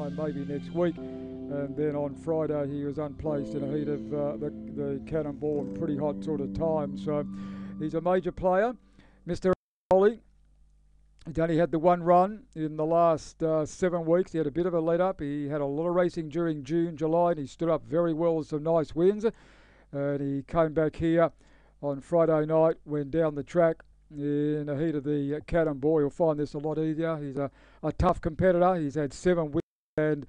behind maybe next week. And then on Friday he was unplaced in a heat of the Cannonball in pretty hot sort of time. So he's a major player. Mr. Anatoli, he's only had the one run in the last 7 weeks. He had a bit of a let up. He had a lot of racing during June, July, and he stood up very well with some nice wins. And he came back here on Friday night, went down the track in the heat of the Cannonball. You'll find this a lot easier. He's a tough competitor. He's had 7 wins and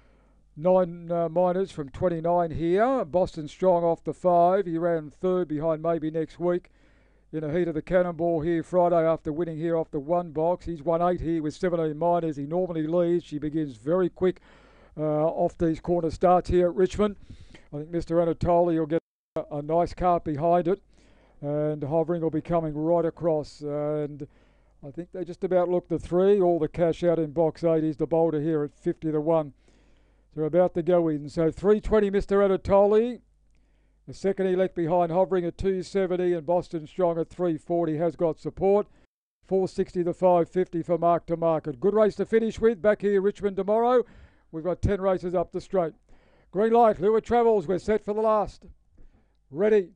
9 minors from 29 here. Boston Strong off the 5. He ran third behind Maybe Next Week in the heat of the Cannonball here Friday after winning here off the 1 box. He's won 8 here with 17 minors. He normally leads. She begins very quick off these corner starts here at Richmond. I think Mr. Anatoli will get a nice cart behind it, and Hovering will be coming right across. And I think they just about look the 3. All the cash out in box 8 is the bolder here at 50 to 1. They're about to go in. So 320 Mr. Anatoli. The second elect behind Hovering at 270 and Boston Strong at 340 has got support. 460 to 550 for Mark to Market. Good race to finish with. Back here Richmond tomorrow. We've got 10 races up the straight. Green light. Lua Travels. We're set for the last. Ready.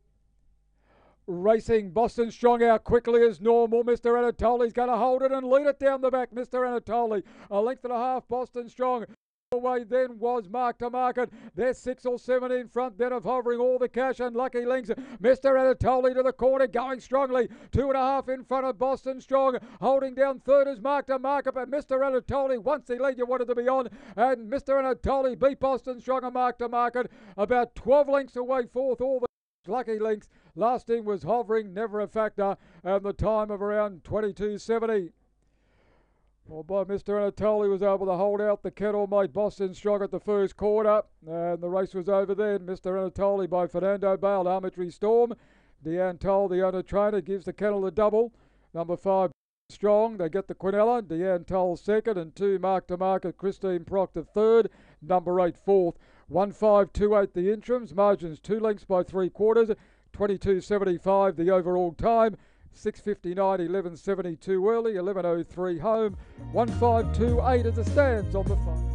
Racing. Boston Strong out quickly as normal. Mr. Anatoli's going to hold it and lead it down the back. Mr. Anatoli. A length and a half. Boston Strong. Away then was Mark to Market. They're 6 or 7 in front then of Hovering all the cash and Lucky Links. Mr. Anatoli to the corner going strongly. 2.5 in front of Boston Strong. Holding down third is Mark to Market, but Mr. Anatoli, once he lead you wanted to be on, and Mr. Anatoli beat Boston Strong and Mark to Market about 12 lengths away fourth. All the Lucky Links. Last in was Hovering, never a factor, and the time of around 22.70. Well, by Mr. Anatoli was able to hold out the Kettle Mate Boston Strong at the first quarter, and the race was over then. Mr. Anatoli by Fernando Bale, Arbitrary Storm. Deanne Toll, the owner trainer, gives the Kettle the double. Number 5 Strong, they get the Quinella. Deanne Toll second, and 2 Mark to Market, Christine Proctor third. Number 8 fourth. 1.528 the interims, margins 2 lengths by 3/4. 22.75 the overall time. 6.59, 11.72 early, 11.03 home, 1.528 as it stands on the phone.